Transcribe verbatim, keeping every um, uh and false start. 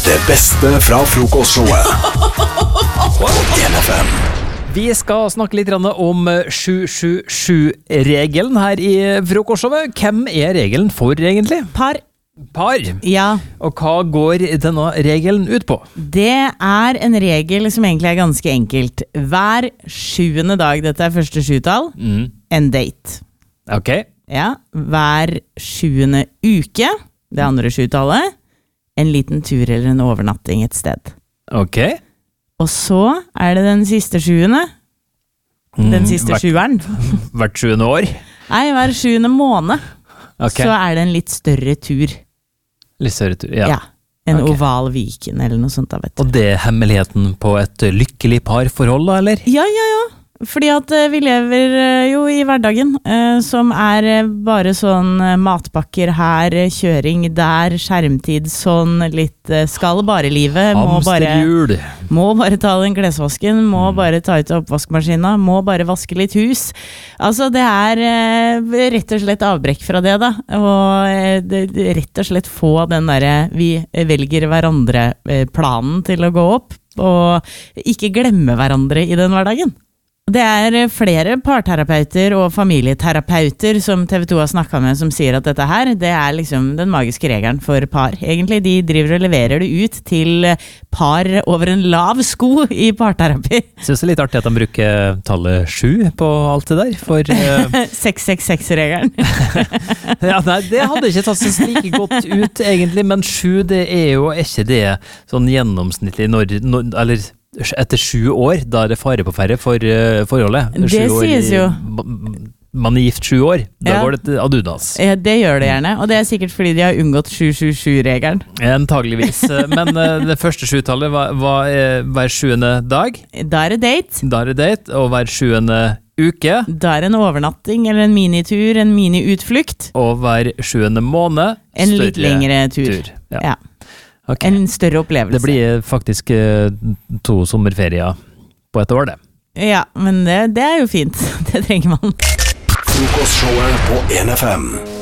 Det beste fra frokostshowet på en F M. Vi skal snakke litt om sju sju sju-regelen her i frokostshowet. Hvem er regelen for egentlig? Par. Par? Ja. Og hva går denne regelen ut på? Det er en regel som egentlig er ganske enkelt. Hver sjuende dag, dette er første sjutall, Mm. en date. Ok. Ja, hver sjuende uke, det andre sjutallet, en liten tur eller en overnatting et sted. Ok. Og så er det den siste sjuende, den siste hvert, sjueren. Hvert sjuende år? Nei, hver sjuende måned, Ok. så er det en litt større tur. Litt større tur, ja. Ja, en Ok. oval Viken eller noe sånt da, vet du. Og det er hemmeligheten på et lykkelig parforhold da, eller? Ja, ja, ja. Fordi at eh, vi lever eh, jo i hverdagen, eh, som er eh, bare sånn eh, matpakker her, eh, kjøring der, skjermtid sånn, litt eh, skal bare livet, må bare, Hamsterhjul. må bare ta den klesvasken, må bare ta ut oppvaskmaskina, må bare vaske litt hus. Altså det er eh, rett og slett avbrekk fra det da, og eh, det, det, rett og slett få den der vi velger hverandre eh, planen til å gå opp, og ikke glemme hverandre i den hverdagen. Det er flere parterapeuter og familieterapeuter som T V to har snakket med som sier at dette her, det er liksom den magiske regelen for par. Egentlig, de driver og leverer det ut til par over en lav sko i parterapi. Synes det er litt artig at de bruker tallet sju på alt det der, for... Uh, seks seks seks-regelen. ja, nei, det hadde ikke tatt seg like godt ut egentlig, men sju, det er jo ikke det sånn gjennomsnittlig når, når eller... Etter sju år, da er det fare på færre for uh, forholdet. Det Sju år sies jo. I, man er gift sju år, da Ja. går det til adunas. Ja, det gjør det gjerne, og det er sikkert fordi de har unngått sju sju sju-regelen. Antageligvis. Men uh, det første sjutallet var, var uh, hver sjuende dag. Da er det date, Da er det date, og hver sjuende uke. da er det en overnatting eller en minitur, en miniutflukt, Og hver sjuende måned. en litt større lengre tur. tur. Ja. Ja. Ok. En større opplevelse. Det blir faktisk uh, to sommerferier på et år, det. Ja, men det, det er jo fint. Det trenger man. Frokostshowet på en F M.